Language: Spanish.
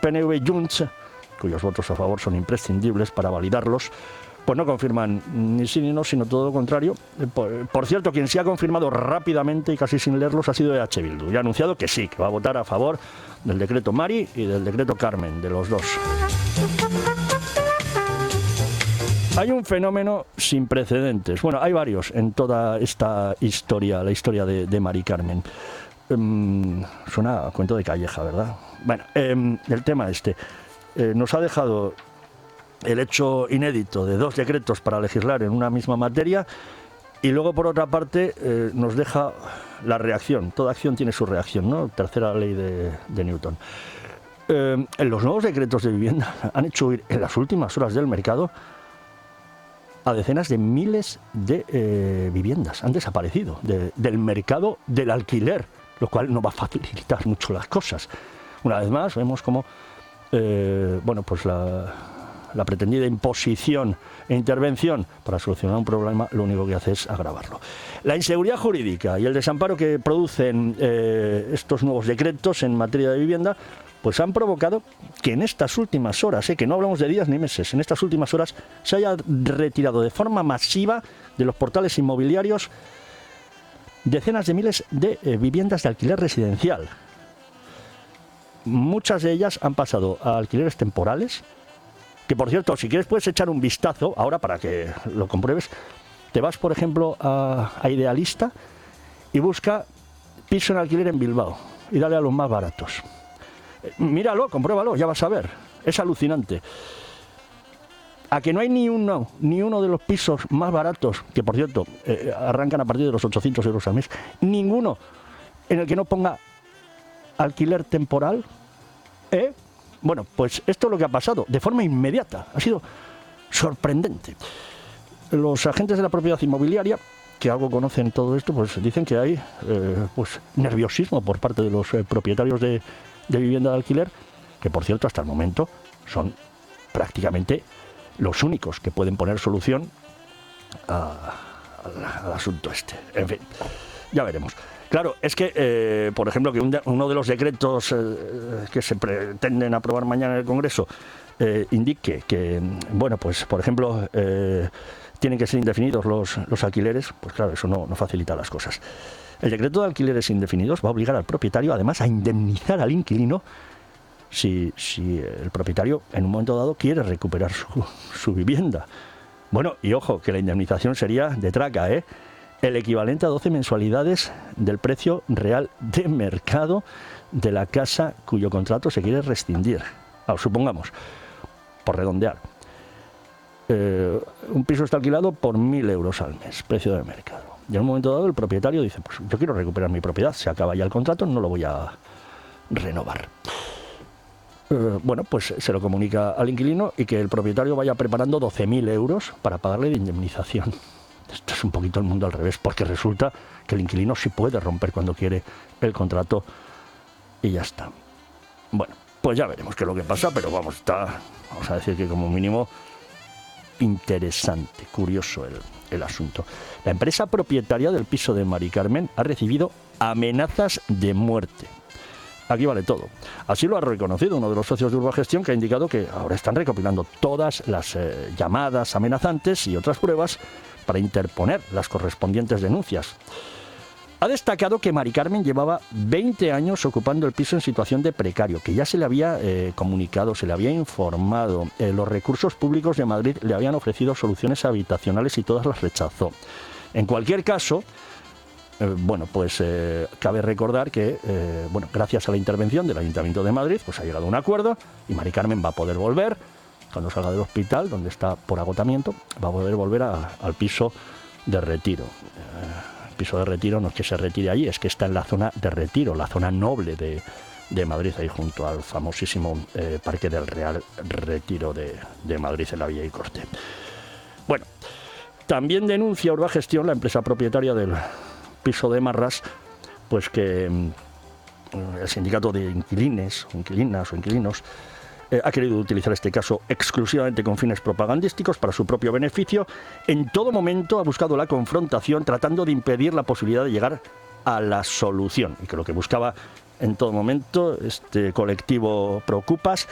PNV y Junts, cuyos votos a favor son imprescindibles para validarlos, pues no confirman ni sí ni no, sino todo lo contrario. Por cierto, quien sí ha confirmado rápidamente y casi sin leerlos ha sido EH Bildu, y ha anunciado que sí, que va a votar a favor del decreto Mari y del decreto Carmen, de los dos. Hay un fenómeno sin precedentes. Bueno, hay varios en toda esta historia, la historia de Mari Carmen. Suena a cuento de calleja, ¿verdad? Bueno, el tema nos ha dejado el hecho inédito de 2 decretos para legislar en una misma materia, y luego, por otra parte, nos deja la reacción. Toda acción tiene su reacción, ¿no? Tercera ley de Newton. Los nuevos decretos de vivienda han hecho huir en las últimas horas del mercado a decenas de miles de viviendas. Han desaparecido del mercado del alquiler, lo cual no va a facilitar mucho las cosas. Una vez más, vemos cómo pues la pretendida imposición e intervención para solucionar un problema lo único que hace es agravarlo. La inseguridad jurídica y el desamparo que producen estos nuevos decretos en materia de vivienda pues han provocado que en estas últimas horas, que no hablamos de días ni meses, en estas últimas horas se haya retirado de forma masiva de los portales inmobiliarios decenas de miles de viviendas de alquiler residencial. Muchas de ellas han pasado a alquileres temporales, que por cierto, si quieres puedes echar un vistazo, ahora para que lo compruebes, te vas por ejemplo a Idealista y busca piso en alquiler en Bilbao y dale a los más baratos. Míralo, compruébalo, ya vas a ver. Es alucinante. A que no hay ni uno de los pisos más baratos, que por cierto arrancan a partir de los 800 euros al mes, ninguno en el que no ponga alquiler temporal. Bueno, pues esto es lo que ha pasado de forma inmediata. Ha sido sorprendente. Los agentes de la propiedad inmobiliaria, que algo conocen todo esto, pues dicen que hay nerviosismo por parte de los propietarios de vivienda de alquiler, que por cierto hasta el momento son prácticamente los únicos que pueden poner solución al asunto este. En fin, ya veremos. Claro, es que, por ejemplo, que uno de los decretos que se pretenden aprobar mañana en el Congreso indique que, bueno, pues por ejemplo, tienen que ser indefinidos los alquileres, pues claro, eso no facilita las cosas. El decreto de alquileres indefinidos va a obligar al propietario, además, a indemnizar al inquilino si el propietario en un momento dado quiere recuperar su vivienda. Bueno, y ojo, que la indemnización sería de traca, el equivalente a 12 mensualidades del precio real de mercado de la casa cuyo contrato se quiere rescindir. Supongamos, por redondear, un piso está alquilado por 1.000 euros al mes, precio de mercado. Y en un momento dado el propietario dice, pues yo quiero recuperar mi propiedad, se acaba ya el contrato, no lo voy a renovar. Bueno, pues se lo comunica al inquilino y que el propietario vaya preparando 12.000 euros para pagarle de indemnización. Esto es un poquito el mundo al revés, porque resulta que el inquilino sí puede romper cuando quiere el contrato y ya está. Bueno, pues ya veremos qué es lo que pasa, pero vamos a decir que como mínimo interesante, curioso el asunto. La empresa propietaria del piso de Mari Carmen ha recibido amenazas de muerte. Aquí vale todo. Así lo ha reconocido uno de los socios de Urbagestión, que ha indicado que ahora están recopilando todas las llamadas amenazantes y otras pruebas para interponer las correspondientes denuncias. Ha destacado que Mari Carmen llevaba 20 años ocupando el piso en situación de precario, que ya se le había comunicado, se le había informado. Los recursos públicos de Madrid le habían ofrecido soluciones habitacionales y todas las rechazó. En cualquier caso, cabe recordar que, gracias a la intervención del Ayuntamiento de Madrid, pues ha llegado a un acuerdo y Mari Carmen va a poder volver, cuando salga del hospital, donde está por agotamiento, va a poder volver al piso de Retiro. El piso de Retiro no es que se retire allí, es que está en la zona de Retiro, la zona noble de Madrid, ahí junto al famosísimo Parque del Real Retiro de Madrid, en la Villa y Corte. Bueno, también denuncia Urbagestión, la empresa propietaria del piso de Marras, pues que el sindicato de inquilinas o inquilinos ha querido utilizar este caso exclusivamente con fines propagandísticos para su propio beneficio. En todo momento ha buscado la confrontación, tratando de impedir la posibilidad de llegar a la solución, y que lo que buscaba en todo momento este colectivo Procupas